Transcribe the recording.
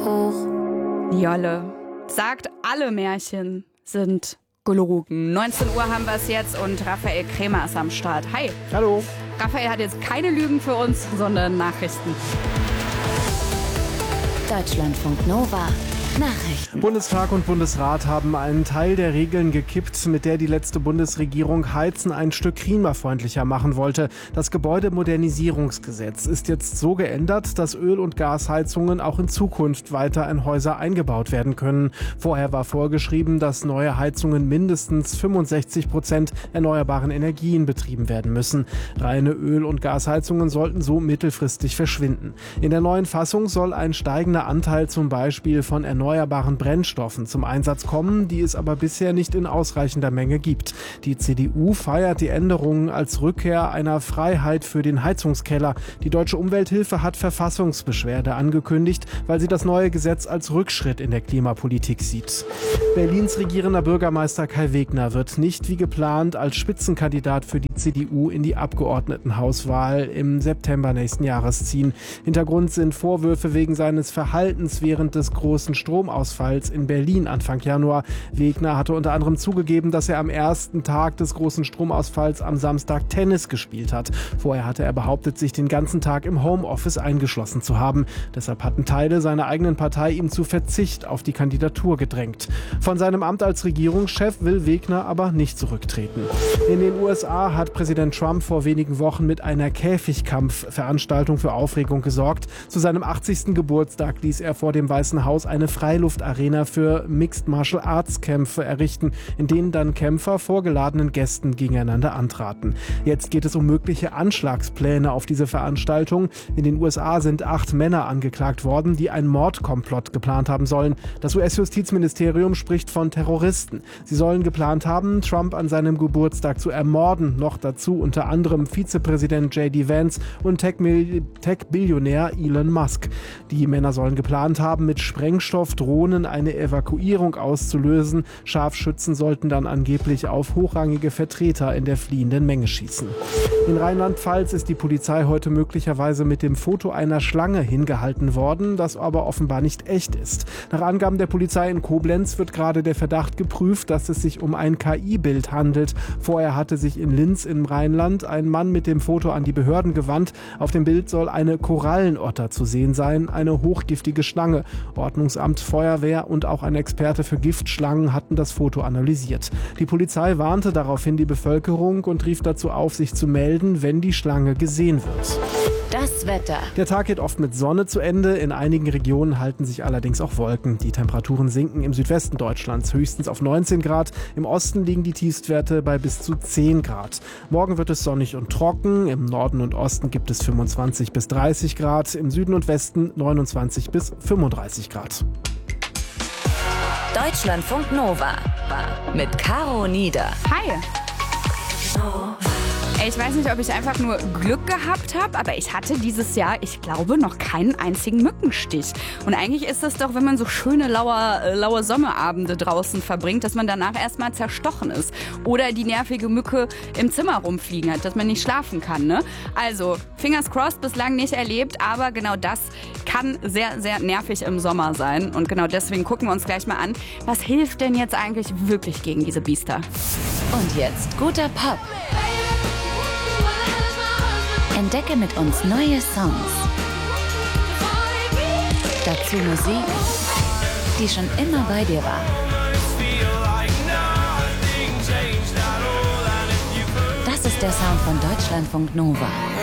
hoch. Jolle sagt, alle Märchen sind gelogen. 19 Uhr haben wir es jetzt und Raphael Krämer ist am Start. Hi. Hallo. Raphael hat jetzt keine Lügen für uns, sondern Nachrichten. Deutschlandfunk Nova. Nachrichten. Bundestag und Bundesrat haben einen Teil der Regeln gekippt, mit der die letzte Bundesregierung Heizen ein Stück klimafreundlicher machen wollte. Das Gebäudemodernisierungsgesetz ist jetzt so geändert, dass Öl- und Gasheizungen auch in Zukunft weiter in Häuser eingebaut werden können. Vorher war vorgeschrieben, dass neue Heizungen mindestens 65% erneuerbaren Energien betrieben werden müssen. Reine Öl- und Gasheizungen sollten so mittelfristig verschwinden. In der neuen Fassung soll ein steigender Anteil zum Beispiel von erneuerbaren Brennstoffen zum Einsatz kommen, die es aber bisher nicht in ausreichender Menge gibt. Die CDU feiert die Änderungen als Rückkehr einer Freiheit für den Heizungskeller. Die Deutsche Umwelthilfe hat Verfassungsbeschwerde angekündigt, weil sie das neue Gesetz als Rückschritt in der Klimapolitik sieht. Berlins regierender Bürgermeister Kai Wegner wird nicht wie geplant als Spitzenkandidat für die CDU in die Abgeordnetenhauswahl im September nächsten Jahres ziehen. Hintergrund sind Vorwürfe wegen seines Verhaltens während des großen Stromausfalls in Berlin Anfang Januar. Wegner hatte unter anderem zugegeben, dass er am ersten Tag des großen Stromausfalls am Samstag Tennis gespielt hat. Vorher hatte er behauptet, sich den ganzen Tag im Homeoffice eingeschlossen zu haben. Deshalb hatten Teile seiner eigenen Partei ihm zu Verzicht auf die Kandidatur gedrängt. Von seinem Amt als Regierungschef will Wegner aber nicht zurücktreten. In den USA hat Präsident Trump vor wenigen Wochen mit einer Käfigkampfveranstaltung für Aufregung gesorgt. Zu seinem 80. Geburtstag ließ er vor dem Weißen Haus eine Freiluftarena für Mixed Martial Arts Kämpfe errichten, in denen dann Kämpfer vor geladenen Gästen gegeneinander antraten. Jetzt geht es um mögliche Anschlagspläne auf diese Veranstaltung. In den USA sind 8 Männer angeklagt worden, die einen Mordkomplott geplant haben sollen. Das US-Justizministerium spricht von Terroristen. Sie sollen geplant haben, Trump an seinem Geburtstag zu ermorden. Noch dazu unter anderem Vizepräsident J.D. Vance und Tech-Billionär Elon Musk. Die Männer sollen geplant haben, mit Sprengstoffdrohnen eine Evakuierung auszulösen. Scharfschützen sollten dann angeblich auf hochrangige Vertreter in der fliehenden Menge schießen. In Rheinland-Pfalz ist die Polizei heute möglicherweise mit dem Foto einer Schlange hingehalten worden, das aber offenbar nicht echt ist. Nach Angaben der Polizei in Koblenz wird gerade der Verdacht geprüft, dass es sich um ein KI-Bild handelt. Vorher hatte sich in Linz im Rheinland ein Mann mit dem Foto an die Behörden gewandt. Auf dem Bild soll eine Korallenotter zu sehen sein, eine hochgiftige Schlange. Ordnungsamt, Feuerwehr und auch ein Experte für Giftschlangen hatten das Foto analysiert. Die Polizei warnte daraufhin die Bevölkerung und rief dazu auf, sich zu melden, wenn die Schlange gesehen wird. Das Wetter. Der Tag geht oft mit Sonne zu Ende. In einigen Regionen halten sich allerdings auch Wolken. Die Temperaturen sinken im Südwesten Deutschlands höchstens auf 19 Grad. Im Osten liegen die Tiefstwerte bei bis zu 10 Grad. Morgen wird es sonnig und trocken. Im Norden und Osten gibt es 25 bis 30 Grad. Im Süden und Westen 29 bis 35 Grad. Deutschlandfunk Nova. Mit Caro Nieder. Hi. Ich weiß nicht, ob ich einfach nur Glück gehabt habe, aber ich hatte dieses Jahr, ich glaube, noch keinen einzigen Mückenstich. Und eigentlich ist es doch, wenn man so schöne laue Sommerabende draußen verbringt, dass man danach erstmal zerstochen ist. Oder die nervige Mücke im Zimmer rumfliegen hat, dass man nicht schlafen kann, ne? Also, fingers crossed, bislang nicht erlebt, aber genau das kann sehr, sehr nervig im Sommer sein. Und genau deswegen gucken wir uns gleich mal an, was hilft denn jetzt eigentlich wirklich gegen diese Biester? Und jetzt guter Pop. Entdecke mit uns neue Songs. Dazu Musik, die schon immer bei dir war. Das ist der Sound von Deutschlandfunk Nova.